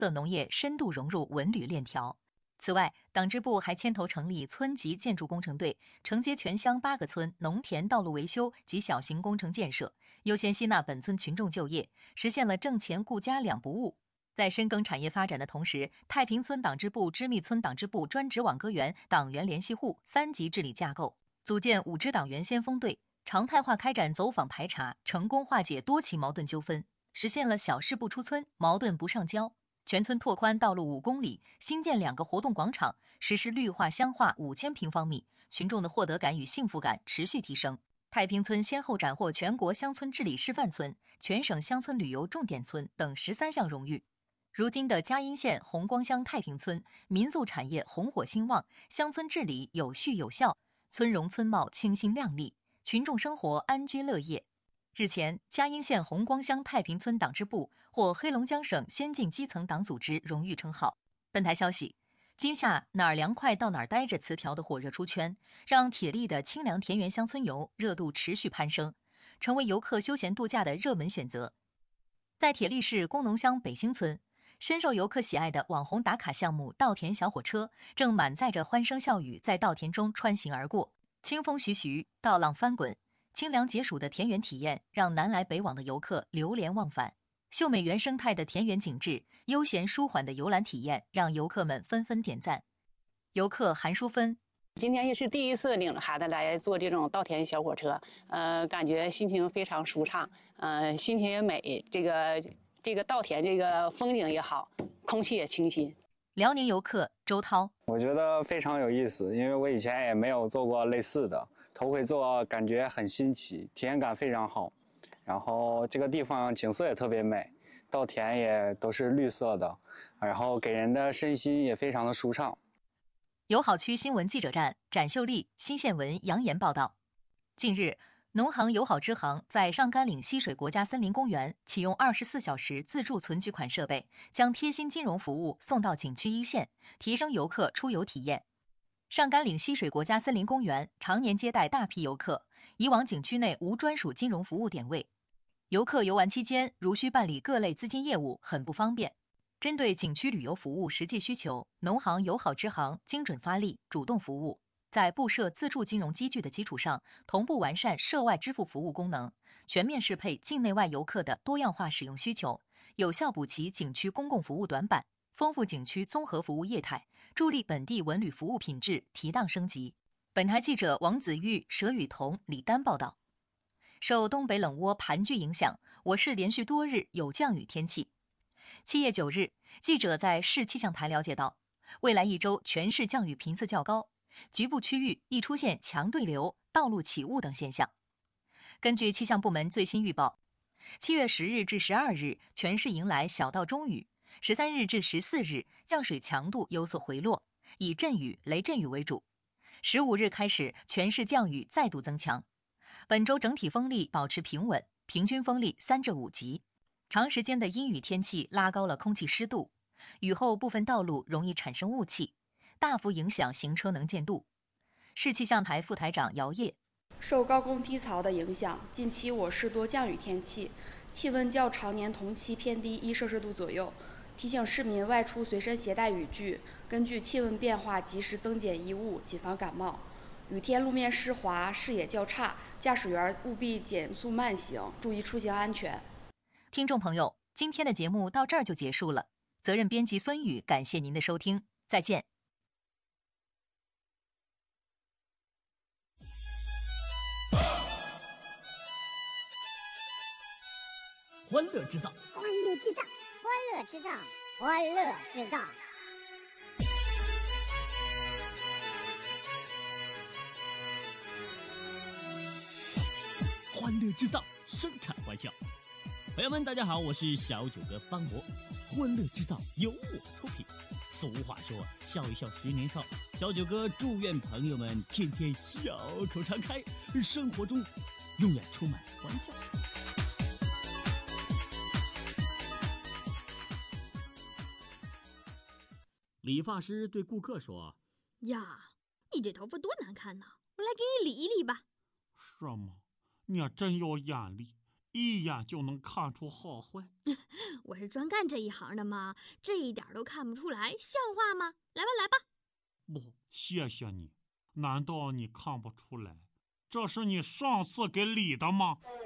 色农业深度融入文旅链条。此外，党支部还牵头成立村级建筑工程队，承接全乡8个村农田道路维修及小型工程建设，优先吸纳本村群众就业，实现了挣钱顾家两不误。在深耕产业发展的同时，太平村党支部、织密村党支部专职网格员、党员联系户3级治理架构，组建5支党员先锋队，常态化开展走访排查，成功化解多起矛盾纠纷，实现了小事不出村，矛盾不上交。全村拓宽道路5公里，新建2个活动广场，实施绿化乡化5000平方米，群众的获得感与幸福感持续提升。太平村先后斩获全国乡村治理示范村、全省乡村旅游重点村等13项荣誉。如今的嘉阴县红光乡太平村，民宿产业红火兴旺，乡村治理有序有效，村容村貌清新亮丽，群众生活安居乐业。日前，嘉阴县红光乡太平村党支部获黑龙江省先进基层党组织荣誉称号。本台消息，今夏哪儿凉快到哪儿待着词条的火热出圈，让铁力的清凉田园乡村游热度持续攀升，成为游客休闲度假的热门选择。在铁力市工农乡北兴村，深受游客喜爱的网红打卡项目稻田小火车正满载着欢声笑语在稻田中穿行而过，清风徐徐，稻浪翻滚，清凉解暑的田园体验让南来北往的游客流连忘返。秀美原生态的田园景致，悠闲舒缓的游览体验让游客们纷纷点赞。游客韩淑芬， 今天也是第一次领着孩子来坐这种稻田小火车，感觉心情非常舒畅，心情也美，这个稻田这个风景也好，空气也清新。 辽宁游客周涛， 我觉得非常有意思，因为我以前也没有做过类似的，头回做感觉很新奇，体验感非常好。然后这个地方景色也特别美，稻田也都是绿色的，然后给人的身心也非常的舒畅。 友好区新闻记者站展秀丽、新县文杨岩报道。近日，农行友好支行在上甘岭溪水国家森林公园启用24小时自助存取款设备，将贴心金融服务送到景区一线，提升游客出游体验。上甘岭溪水国家森林公园常年接待大批游客，以往景区内无专属金融服务点位，游客游玩期间如需办理各类资金业务很不方便。针对景区旅游服务实际需求，农行友好支行精准发力，主动服务，在布设自助金融机具的基础上，同步完善涉外支付服务功能，全面适配境内外游客的多样化使用需求，有效补齐景区公共服务短板，丰富景区综合服务业态，助力本地文旅服务品质提档升级。本台记者王子玉、佘雨桐、李丹报道。受东北冷涡盘踞影响，我市连续多日有降雨天气。7月9日，记者在市气象台了解到，未来1周全市降雨频次较高，局部区域易出现强对流、道路起雾等现象。根据气象部门最新预报，7月10日至12日全市迎来小到中雨，13日至14日降水强度有所回落，以阵雨、雷阵雨为主。15日开始，全市降雨再度增强。本周整体风力保持平稳，平均风力3至5级。长时间的阴雨天气拉高了空气湿度，雨后部分道路容易产生雾气，大幅影响行车能见度。市气象台副台长姚烨， 受高空低槽的影响，近期我市多降雨天气，气温较常年同期偏低1摄氏度左右，提醒市民外出随身携带雨具，根据气温变化及时增减衣物，谨防感冒。雨天路面湿滑，视野较差，驾驶员务必减速慢行，注意出行安全。 听众朋友，今天的节目到这儿就结束了。责任编辑孙宇，感谢您的收听，再见。 欢乐制造， 欢乐制造，欢乐制造，欢乐制造。 欢乐制造，生产欢笑。朋友们，大家好，我是小九哥方博。欢乐制造由我出品。俗话说，笑一笑10年少。小九哥祝愿朋友们天天笑口常开，生活中永远充满欢笑。理发师对顾客说：“ 呀，你这头发多难看呐！我来给你理一理吧。” 什么？你真有眼力！ 一眼就能看出好坏。 我是专干这一行的嘛，这一点都看不出来，像话吗？来吧，来吧。 不，谢谢你。难道你看不出来，这是你上次给理的吗？